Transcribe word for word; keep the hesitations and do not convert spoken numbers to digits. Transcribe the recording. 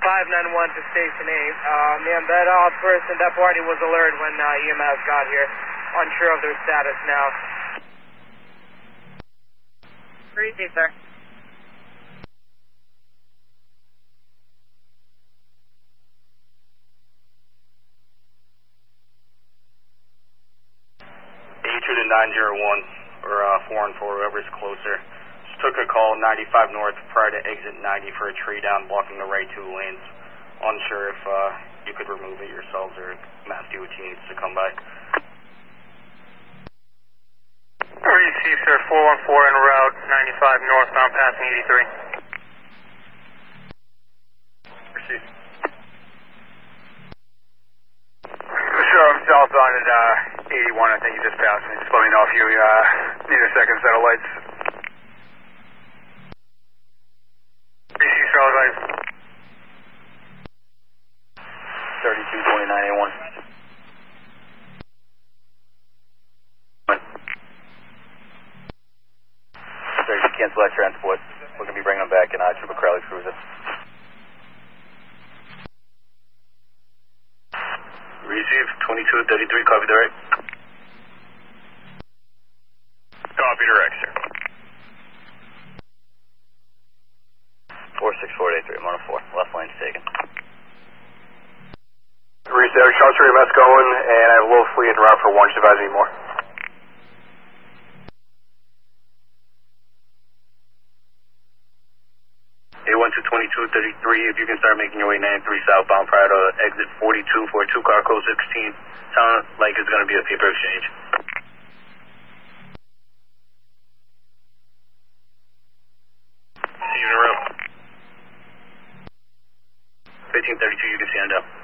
five nine one to Station eight. Uh, man, that uh, person, that party was alerted when uh, E M S got here. Unsure of their status now. Receive, sir. eighty-two to nine zero one, or uh, four and four, whoever's closer. Just took a call, ninety-five north, prior to exit ninety for a tree down, blocking the right two lanes. Unsure if uh, you could remove it yourselves or Mass D O T needs to come by. Receive, sir, four one four en route, ninety-five northbound, passing eighty-three. Receive. Sure, I'm southbound at uh, eighty-one, I think you just passed me. Just let me know if you uh, need a second set of lights. Receive, Charlotte lights. thirty-two twenty-nine A one. Sir, you cancel that transport. We're going to be bringing them back in uh, Trooper Crowley's cruiser. Receive, twenty-two thirty-three, copy direct. Copy direct, sir. four six four eight three, I'm on a four. Left lane's taken. Receive, shots for E M S going, and I have a low fleet en route for one. Just advise me more. A one two twenty-two thirty-three, if you can start making your way ninety-three southbound prior to exit forty-two for a two-car code sixteen. Sound like it's going to be a paper exchange. See you in a row. fifteen thirty-two, you can stand up.